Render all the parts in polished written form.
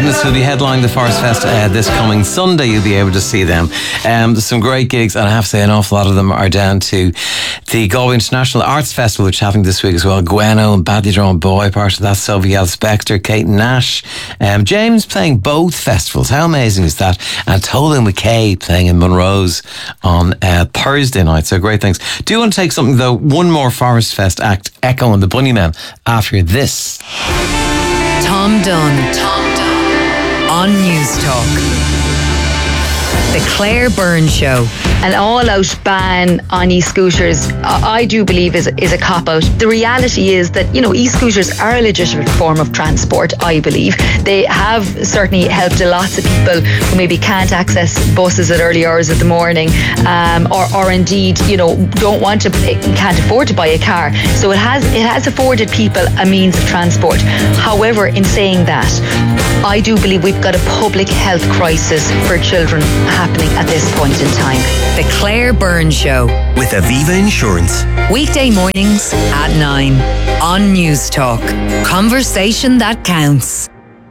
Madness will be headlining the Forest Fest this coming Sunday. You'll be able to see them. There's some great gigs, and I have to say an awful lot of them are down to the Galway International Arts Festival, which is happening this week as well. Gweno and Badly Drawn Boy, part of that. Sophie Spector, Kate Nash. James playing both festivals. How amazing is that? And Tolan McKay playing in Monroe's on Thursday night. So great things. Do you want to take something though? One more Forest Fest act, Echo and the Bunnymen, after this. Tom Dunn on News Talk. The Claire Byrne Show. An all-out ban on e-scooters, I do believe is a cop-out. The reality is that, e-scooters are a legitimate form of transport, I believe. They have certainly helped lots of people who maybe can't access buses at early hours of the morning, or indeed, don't want to, can't afford to buy a car. So it has afforded people a means of transport. However, in saying that, I do believe we've got a public health crisis for children happening at this point in time. The Claire Byrne Show with Aviva Insurance. Weekday mornings at 9 on News Talk. Conversation that counts.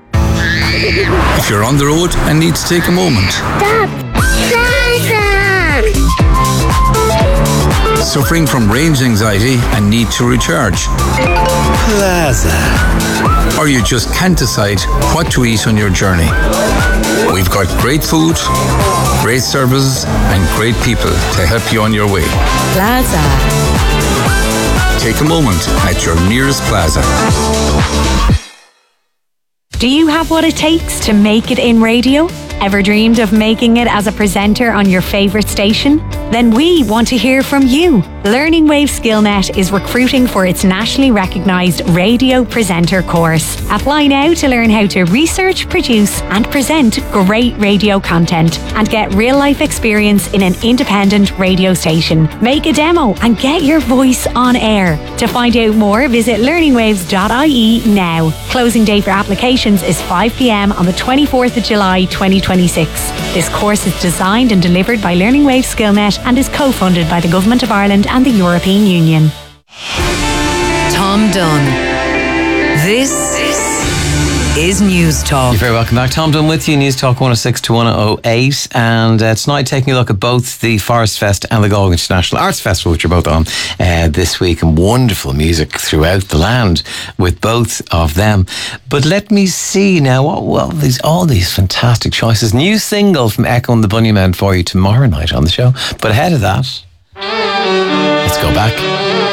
If you're on the road and need to take a moment. Stop! Suffering from range anxiety and need to recharge. Plaza. Or you just can't decide what to eat on your journey. We've got great food, great services and great people to help you on your way. Plaza. Take a moment at your nearest Plaza. Do you have what it takes to make it in radio? Ever dreamed of making it as a presenter on your favourite station? Then we want to hear from you. Learning Wave SkillNet is recruiting for its nationally recognised radio presenter course. Apply now to learn how to research, produce and present great radio content and get real-life experience in an independent radio station. Make a demo and get your voice on air. To find out more, visit learningwaves.ie now. Closing date for applications is 5 p.m. on the 24th of July 2026. This course is designed and delivered by Learning Wave SkillNet and is co-funded by the Government of Ireland and the European Union. Tom Dunn. This is News Talk. You're very welcome back. Tom Dunn with you, News Talk 106 to 108. And tonight taking a look at both the Forest Fest and the Galway International Arts Festival, which are both on this week. And wonderful music throughout the land with both of them. But let me see now, all these fantastic choices. New single from Echo and the Bunnymen for you tomorrow night on the show. But ahead of that, let's go back